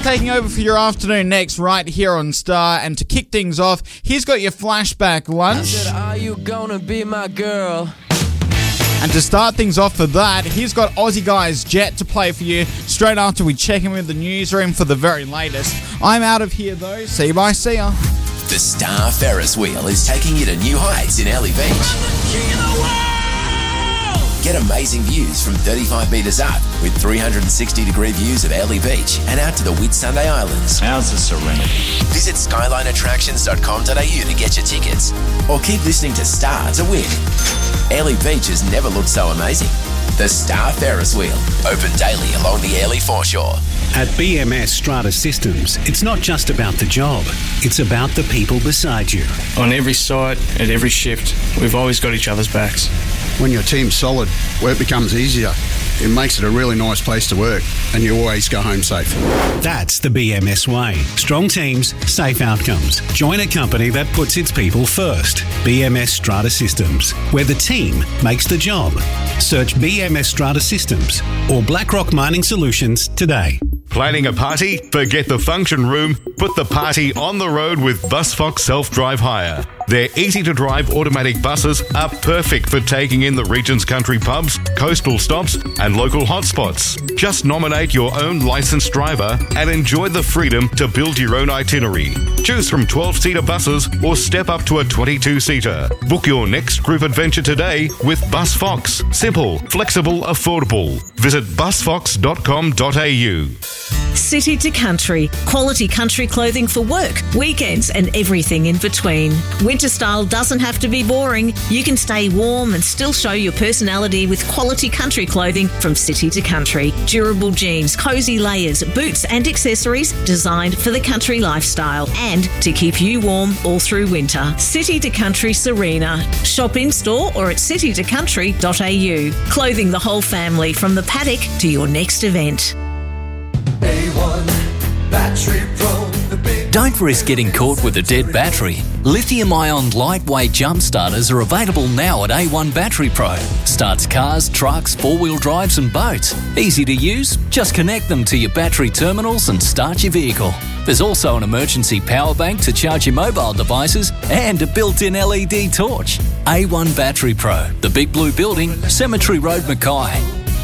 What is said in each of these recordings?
taking over for your afternoon next right here on Star. And to kick things off, he's got your flashback lunch. I said, are you gonna be my girl? And to start things off for that, he's got Aussie Guys Jet to play for you straight after we check in with the newsroom for the very latest. I'm out of here though. See ya. The Star Ferris wheel is taking you to new heights in Early Beach. Get amazing views from 35 metres up with 360-degree views of Early Beach and out to the Whitsunday Islands. How's the serenity? Visit skylineattractions.com.au to get your tickets or keep listening to Star to win. Early Beach has never looked so amazing. The Star Ferris wheel, open daily along the Airlie foreshore. At BMS Strata Systems, it's not just about the job, it's about the people beside you. On every site, at every shift, we've always got each other's backs. When your team's solid, work becomes easier. It makes it a really nice place to work, and you always go home safe. That's the BMS way. Strong teams, safe outcomes. Join a company that puts its people first. BMS Strata Systems, where the team makes the job. Search BMS Strata Systems or BlackRock Mining Solutions today. Planning a party? Forget the function room. Put the party on the road with BusFox Self-Drive Hire. Their easy-to-drive automatic buses are perfect for taking in the region's country pubs, coastal stops and local hotspots. Just nominate your own licensed driver and enjoy the freedom to build your own itinerary. Choose from 12-seater buses or step up to a 22-seater. Book your next group adventure today with BusFox. Simple, flexible, affordable. Visit busfox.com.au. City to Country. Quality country clothing for work, weekends and everything in between. Winter style doesn't have to be boring. You can stay warm and still show your personality with quality country clothing from City to Country. Durable jeans, cosy layers, boots and accessories designed for the country lifestyle and to keep you warm all through winter. City to Country Serena. Shop in store or at citytocountry.au. Clothing the whole family from the paddock to your next event. A1 Battery Pro. Don't risk getting caught with a dead battery. Lithium-ion lightweight jump starters are available now at A1 Battery Pro. Starts cars, trucks, four-wheel drives and boats. Easy to use, just connect them to your battery terminals and start your vehicle. There's also an emergency power bank to charge your mobile devices and a built-in LED torch. A1 Battery Pro, the Big Blue Building, Cemetery Road, Mackay.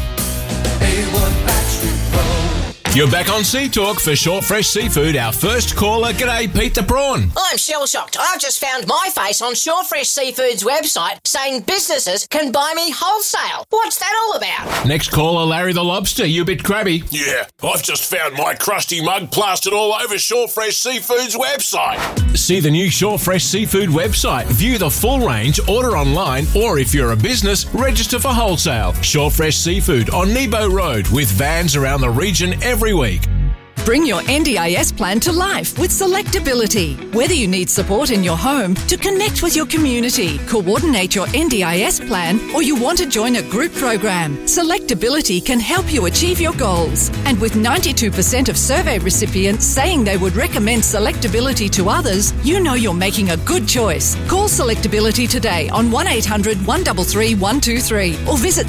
A1 Battery Pro. You're back on Sea Talk for Short Fresh Seafood. Our first caller, g'day, Pete the Prawn. I'm shell-shocked. I've just found my face on Short Fresh Seafood's website saying businesses can buy me wholesale. What's that all about? Next caller, Larry the Lobster. You a bit crabby. Yeah, I've just found my crusty mug plastered all over Short Fresh Seafood's website. See the new Short Fresh Seafood website. View the full range, order online, or if you're a business, register for wholesale. Short Fresh Seafood on Nebo Road with vans around the region every week. Bring your NDIS plan to life with Selectability. Whether you need support in your home to connect with your community, coordinate your NDIS plan, or you want to join a group program, Selectability can help you achieve your goals. And with 92% of survey recipients saying they would recommend Selectability to others, you know you're making a good choice. Call Selectability today on 1800 133 123 or visit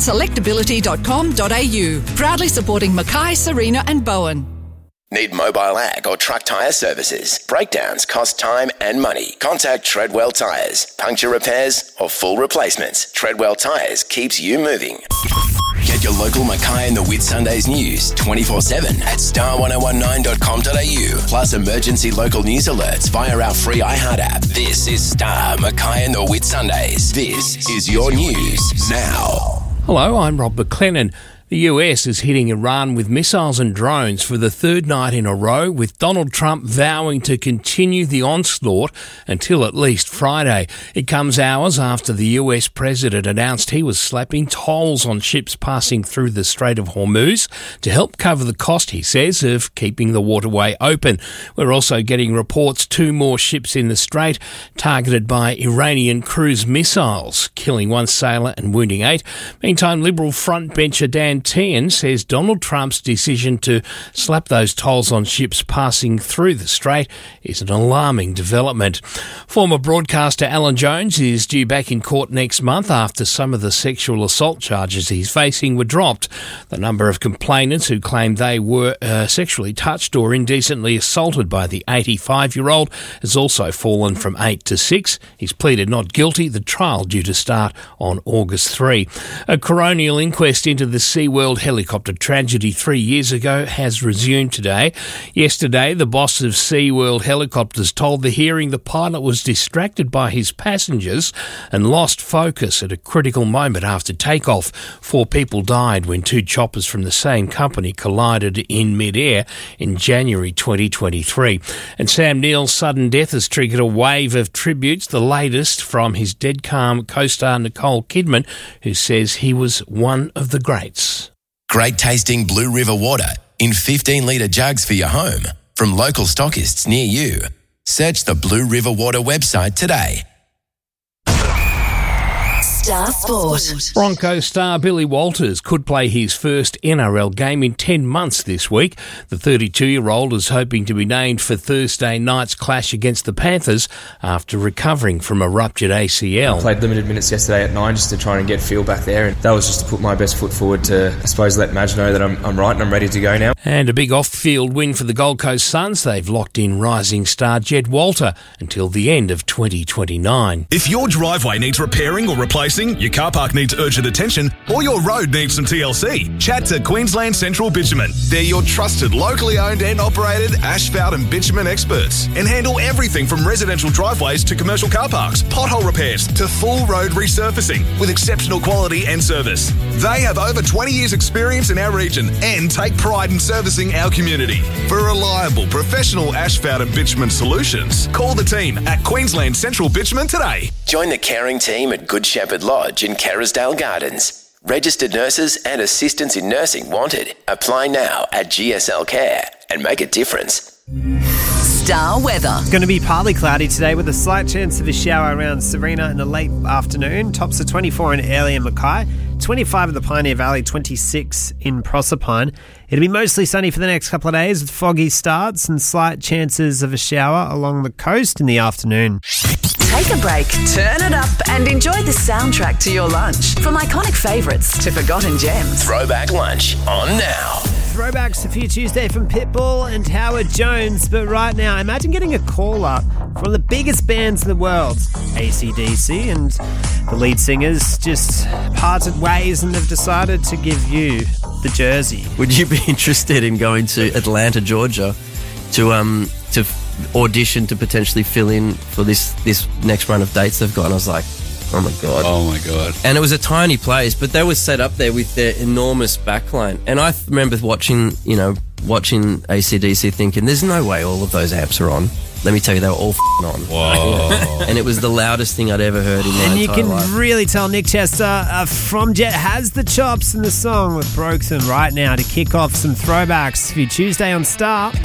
selectability.com.au. Proudly supporting Mackay, Serena and Bowen. Need mobile ag or truck tyre services? Breakdowns cost time and money. Contact Treadwell Tyres. Puncture repairs or full replacements. Treadwell Tyres keeps you moving. Get your local Mackay and the Whitsundays news 24/7 at star1019.com.au. Plus emergency local news alerts via our free iHeart app. This is Star Mackay and the Whitsundays. This is your news now. Hello, I'm Rob McLennan. The US is hitting Iran with missiles and drones for the third night in a row, with Donald Trump vowing to continue the onslaught until at least Friday. It comes hours after the US president announced he was slapping tolls on ships passing through the Strait of Hormuz to help cover the cost, he says, of keeping the waterway open. We're also getting reports 2 more ships in the strait targeted by Iranian cruise missiles, killing 1 sailor and wounding 8. Meantime, Liberal frontbencher Dan Tehan says Donald Trump's decision to slap those tolls on ships passing through the strait is an alarming development. Former broadcaster Alan Jones is due back in court next month after some of the sexual assault charges he's facing were dropped. The number of complainants who claimed they were sexually touched or indecently assaulted by the 85-year-old has also fallen from 8 to 6. He's pleaded not guilty. The trial due to start on August 3. A coronial inquest into the SeaWorld helicopter tragedy 3 years ago has resumed today. Yesterday, the boss of SeaWorld Helicopters told the hearing the pilot was distracted by his passengers and lost focus at a critical moment after takeoff. 4 people died when 2 choppers from the same company collided in mid-air in January 2023. And Sam Neill's sudden death has triggered a wave of tributes, the latest from his dead calm co-star Nicole Kidman, who says he was one of the greats. Great tasting Blue River water in 15-litre jugs for your home from local stockists near you. Search the Blue River Water website today. Star Sport. Broncos star Billy Walters could play his first NRL game in 10 months this week. The 32-year-old is hoping to be named for Thursday night's clash against the Panthers after recovering from a ruptured ACL. I played limited minutes yesterday at 9 just to try and get feel back there, and that was just to put my best foot forward to, I suppose, let Madge know that I'm right and I'm ready to go now. And a big off-field win for the Gold Coast Suns. They've locked in rising star Jed Walter until the end of 2029. If your driveway needs repairing or replacing, your car park needs urgent attention, or your road needs some TLC, chat to Queensland Central Bitumen. They're your trusted, locally owned and operated asphalt and bitumen experts and handle everything from residential driveways to commercial car parks, pothole repairs to full road resurfacing with exceptional quality and service. They have over 20 years experience in our region and take pride in servicing our community. For reliable, professional asphalt and bitumen solutions, call the team at Queensland Central Bitumen today. Join the caring team at Good Shepherd Lodge in Kerrisdale Gardens. Registered nurses and assistants in nursing wanted. Apply now at GSL Care and make a difference. Star weather. It's going to be partly cloudy today with a slight chance of a shower around Serena in the late afternoon. Tops are 24 in Airlie and Mackay, 25 in the Pioneer Valley, 26 in Proserpine. It'll be mostly sunny for the next couple of days with foggy starts and slight chances of a shower along the coast in the afternoon. Take a break, turn it up and enjoy the soundtrack to your lunch. From iconic favourites to forgotten gems. Throwback Lunch on now. Throwbacks for your Tuesday from Pitbull and Howard Jones. But right now, imagine getting a call up from the biggest bands in the world, AC/DC, and the lead singers just parted ways and have decided to give you the jersey. Would you be interested in going to Atlanta, Georgia to audition to potentially fill in for this next run of dates they've got? And I was like, oh my god. And it was a tiny place, but they were set up there with their enormous backline. And I remember watching AC/DC thinking, there's no way all of those amps are on. Let me tell you, they were all on. Whoa. And it was the loudest thing I'd ever heard in my and you entire can life. really tell Nick Chester from Jet has the chops in the song with Broke Them right now to kick off some throwbacks for your Tuesday on Star.